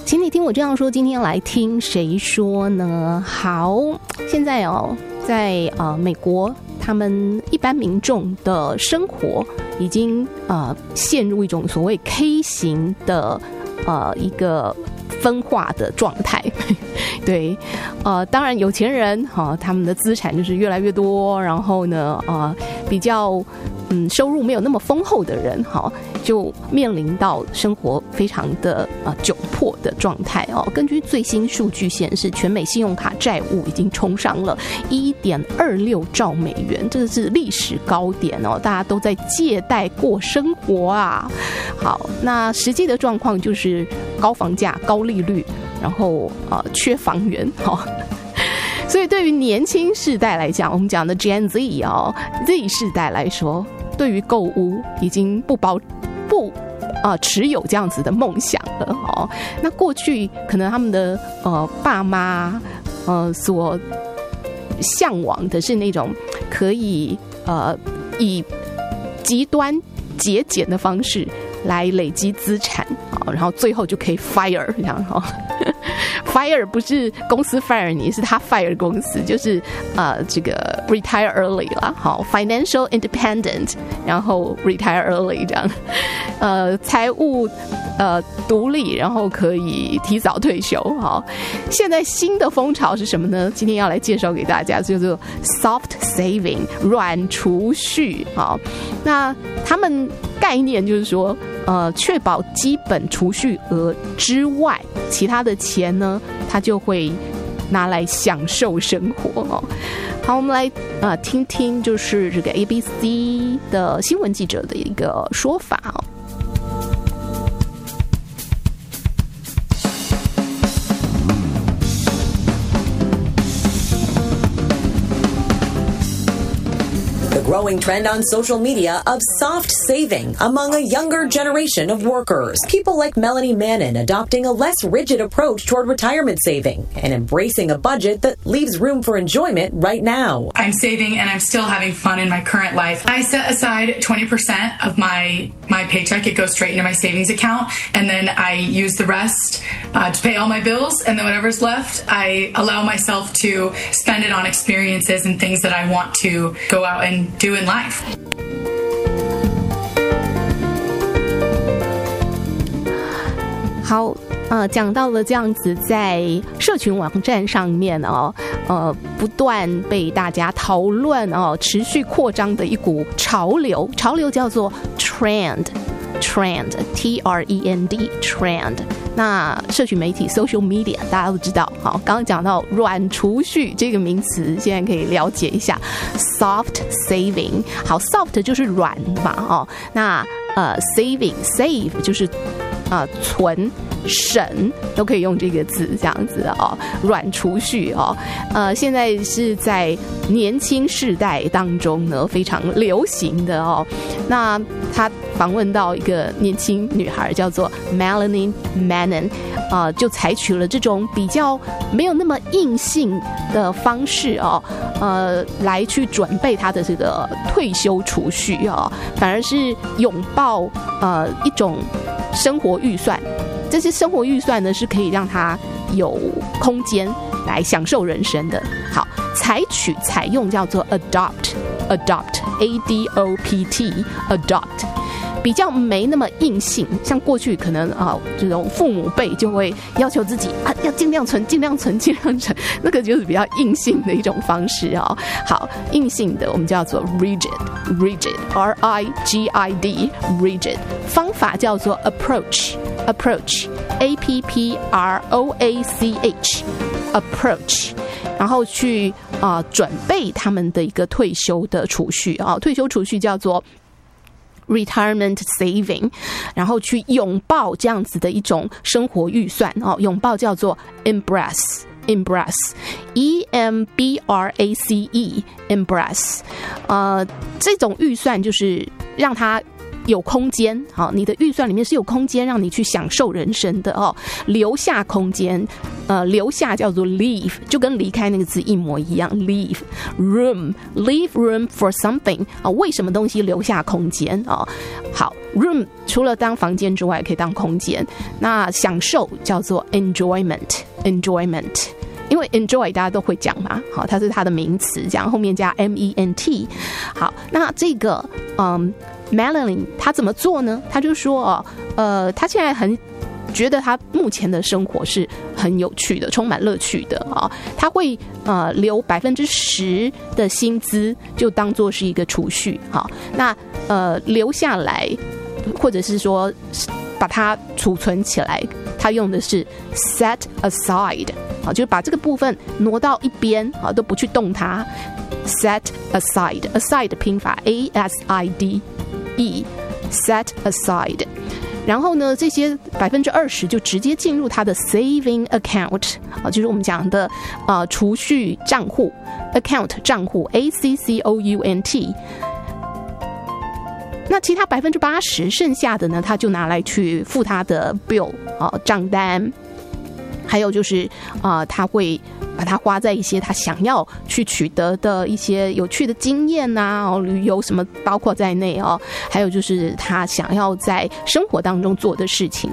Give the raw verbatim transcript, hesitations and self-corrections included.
请你听我这样说，今天要来听谁说呢？好，现在哦，在呃美国，他们一般民众的生活已经呃陷入一种所谓 K 型的呃一个分化的状态。对，呃，当然有钱人哈、呃，他们的资产就是越来越多，然后呢，呃，比较嗯收入没有那么丰厚的人哈、呃，就面临到生活非常的呃窘迫的状态哦。根据最新数据显示，全美信用卡债务已经冲上了 一点二六兆美元，这个是历史高点哦，大家都在借贷过生活啊。好，那实际的状况就是高房价、高利率。然后呃缺房源哦，所以对于年轻世代来讲，我们讲的 Gen Z 哦 Z 世代来说，对于购物已经不包不呃持有这样子的梦想了哦。那过去可能他们的呃爸妈呃所向往的是那种可以呃以极端节俭的方式来累积资产，然后最后就可以 fire 这样哈。fire 不是公司 fire 你，是他 fire 公司，就是呃这个 retire early 啦，好 financial independent， 然后 retire early 这样，呃财务呃独立，然后可以提早退休。好，现在新的风潮是什么呢？今天要来介绍给大家，叫做 soft saving 软储蓄。好，那他们概念就是说，呃，确保基本储蓄额之外，其他的钱呢，它就会拿来享受生活哦。好，我们来呃听听，就是这个 A B C 的新闻记者的一个说法哦。 Growing trend on social media of soft saving among a younger generation of workers. People like Melanie Mannon adopting a less rigid approach toward retirement saving and embracing a budget that leaves room for enjoyment right now. I'm saving and I'm still having fun in my current life. I set aside twenty percent of my my paycheck. It goes straight into my savings account, and then I use the rest uh, to pay all my bills, and then whatever's left, I allow myself to spend it on experiences and things that I want to go out and do in life. 好，呃，讲到了这样子，在社群网站上面哦，呃，不断被大家讨论哦，持续扩张的一股潮流，潮流叫做 trend。trend T R E N D trend。 那社群媒体 social media 大家都知道，好，刚刚讲到软储蓄这个名词，现在可以了解一下 soft saving。 好， soft 就是软嘛，哦，那呃 saving save 就是呃存省，都可以用这个字这样子哦，软储蓄哦，呃，现在是在年轻世代当中呢非常流行的哦。那他访问到一个年轻女孩叫做 Melanie Mannon， 呃，就采取了这种比较没有那么硬性的方式哦，呃，来去准备她的这个退休储蓄哦，反而是拥抱呃一种生活预算。这些生活预算呢，是可以让他有空间来享受人生的。好，采取采用叫做 adopt adopt A D O P T adopt， 比较没那么硬性，像过去可能啊这种父母辈就会要求自己啊要尽量存尽量存尽量存，那个就是比较硬性的一种方式哦。好，硬性的我们叫做 rigid rigid R I G I D rigid， 方法叫做 approach approach A P P R O A C H approach， 然后去啊、呃、准备他们的一个退休的储蓄啊、哦，退休储蓄叫做retirement saving， 然后去拥抱这样子的一种生活预算哦，拥抱叫做 embrace embrace E M B R A C E embrace， 呃，这种预算就是让它有空间，好，你的预算里面是有空间让你去享受人生的哦，留下空间，呃，留下叫做 leave， 就跟离开那个字一模一样 ，leave room leave room for something 啊，为什么东西留下空间啊？好 ，room 除了当房间之外，可以当空间。那享受叫做 enjoyment enjoyment。因为 enjoy 大家都会讲嘛，好，它是它的名词，这样后面加 M E N T。好，那这个嗯 Melanie 她怎么做呢？她就说哦，呃，她现在很觉得她目前的生活是很有趣的，充满乐趣的啊。她会呃留百分之十的薪资，就当做是一个储蓄，好，那呃留下来，或者是说把它储存起来，她用的是 set aside。好，就是把这个部分挪到一边，好，都不去动它。Set aside， aside 的拼法 A S I D E，set aside。然后呢，这些百分之二十就直接进入它的 saving account， 啊，就是我们讲的啊储蓄账户 account 账户 A C C O U N T。那其他百分之八十剩下的呢，他就拿来去付他的 bill 啊账单。还有就是，啊、呃，他会把它花在一些他想要去取得的一些有趣的经验呐、哦，旅游什么包括在内哦。还有就是他想要在生活当中做的事情